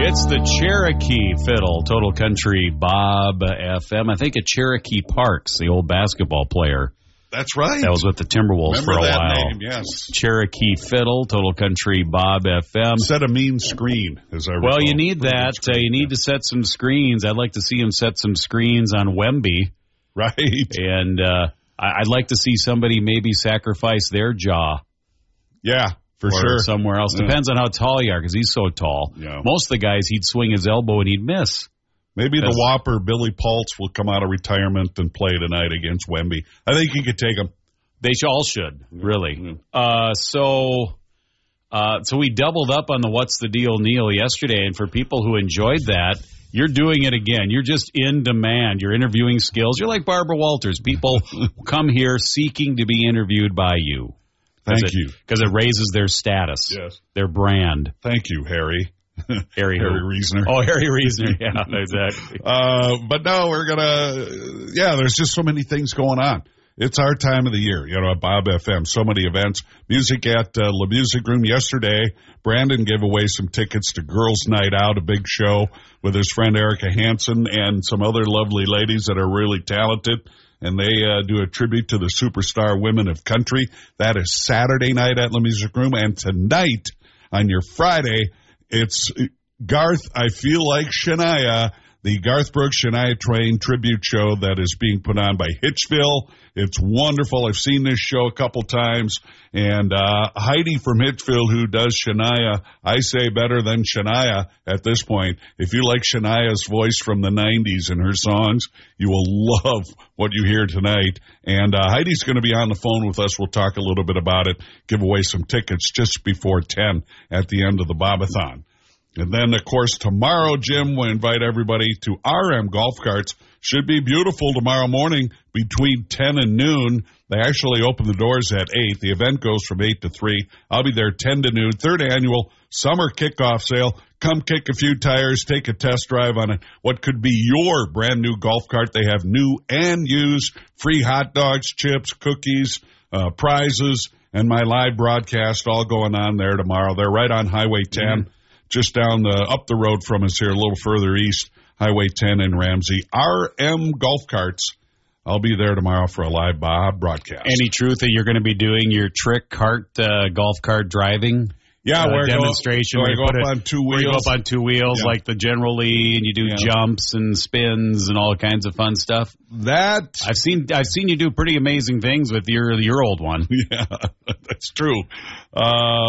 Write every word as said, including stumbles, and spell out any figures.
It's the Cherokee Fiddle, Total Country Bob F M. I think at Cherokee Parks, the old basketball player. That's right. That was with the Timberwolves Remember for a that while. Name, yes. Cherokee Fiddle, Total Country Bob F M. Set a mean screen, as I recall. Well, you need that. Uh, you need to set some screens. I'd like to see him set some screens on Wemby. Right. And uh, I- I'd like to see somebody maybe sacrifice their jaw. Yeah, for or sure. somewhere else. Yeah. Depends on how tall you are, because he's so tall. Yeah. Most of the guys, he'd swing his elbow and he'd miss. Maybe That's, the Whopper, Billy Pultz, will come out of retirement and play tonight against Wemby. I think he could take him. They all should, really. Yeah. Uh, so uh, so we doubled up on the What's the Deal, Neil, yesterday. And for people who enjoyed that, you're doing it again. You're just in demand. Your interviewing skills. You're like Barbara Walters. People come here seeking to be interviewed by you. Thank it, you. Because it raises their status. Yes. Their brand. Thank you, Harry. Harry, Harry Reasoner. Oh, Harry Reasoner. Yeah, exactly. uh, but no, we're going to, yeah, there's just so many things going on. It's our time of the year, you know, at Bob F M. So many events. Music at uh, La Music Room yesterday. Brandon gave away some tickets to Girls Night Out, a big show with his friend Erica Hansen and some other lovely ladies that are really talented. And they uh, do a tribute to the superstar women of country. That is Saturday night at La Music Room. And tonight, on your Friday, it's Garth, I Feel Like Shania, the Garth Brooks Shania Twain tribute show that is being put on by Hitchville. It's wonderful. I've seen this show a couple times. And uh, Heidi from Hitchville, who does Shania, I say better than Shania at this point. If you like Shania's voice from the nineties and her songs, you will love what you hear tonight. And uh, Heidi's going to be on the phone with us. We'll talk a little bit about it, give away some tickets just before ten at the end of the Bobathon. And then, of course, tomorrow, Jim, we'll invite everybody to R M Golf Carts. Should be beautiful tomorrow morning between ten and noon. They actually open the doors at eight. The event goes from eight to three. I'll be there ten to noon. Third annual summer kickoff sale. Come kick a few tires, take a test drive on a, what could be your brand new golf cart. They have new and used, free hot dogs, chips, cookies, uh, prizes, and my live broadcast all going on there tomorrow. They're right on Highway ten. Mm-hmm. Just down the up the road from us here, a little further east, Highway ten in Ramsey. R M Golf Carts. I'll be there tomorrow for a live Bob broadcast. Any truth that you're going to be doing your trick cart, uh, golf cart driving? Yeah, uh, where demonstration. Go, where go up it, on two wheels. Where you go up on two wheels yeah. like the General Lee, and you do yeah. jumps and spins and all kinds of fun stuff. That I've seen. I've seen you do pretty amazing things with your your old one. Yeah, that's true. Uh,